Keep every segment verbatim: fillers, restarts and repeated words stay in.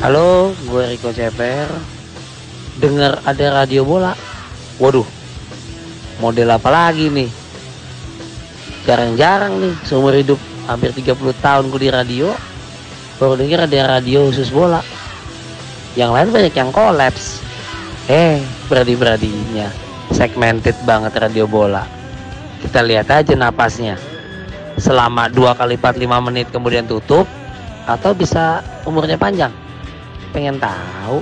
Halo, gue Riko Ceper. Dengar ada radio bola. Waduh, model apa lagi nih? Jarang-jarang nih, seumur hidup hampir tiga puluh tahun gue di radio, baru denger ada radio khusus bola. Yang lain banyak yang kolaps. Eh, beradi-beradinya segmented banget radio bola. Kita lihat aja napasnya. Selama dua kali empat puluh lima menit kemudian tutup, atau bisa umurnya panjang. Pengen tahu?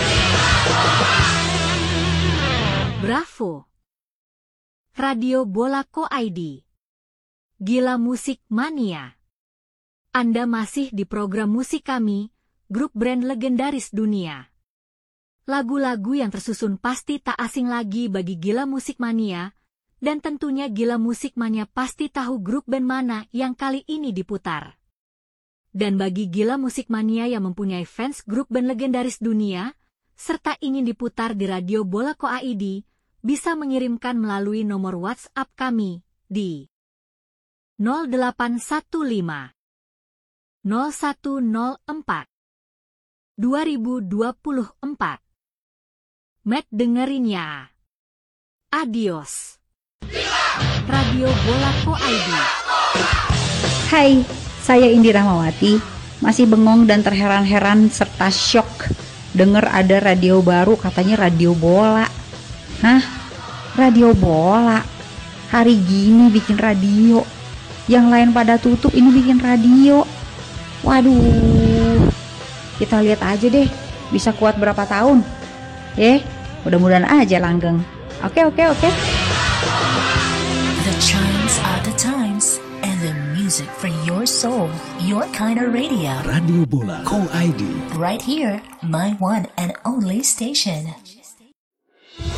Bravo. Radio Bola Co I D. Gila Musik Mania. Anda masih di program musik kami, grup band legendaris dunia. Lagu-lagu yang tersusun pasti tak asing lagi bagi Gila Musik Mania, dan tentunya Gila Musik Mania pasti tahu grup band mana yang kali ini diputar. Dan bagi Gila Musik Mania yang mempunyai fans grup band legendaris dunia, serta ingin diputar di Radio Bola Co I D, bisa mengirimkan melalui nomor WhatsApp kami di nol delapan satu lima nol satu nol empat dua ribu dua puluh empat. Met dengerin ya. Adios. Radio Bola Co I D. Hai, saya Indi Rahmawati. Masih bengong dan terheran-heran serta syok dengar ada radio baru katanya radio bola. Hah? Radio bola? Hari gini bikin radio. Yang lain pada tutup, ini bikin radio. Waduh. Kita lihat aja deh, bisa kuat berapa tahun. Eh, mudah-mudahan aja langgeng. Oke, oke, oke. The chimes are the times and the music for your soul. Your kind of radio. Radio Bola Co I D. Right here, my one and only station.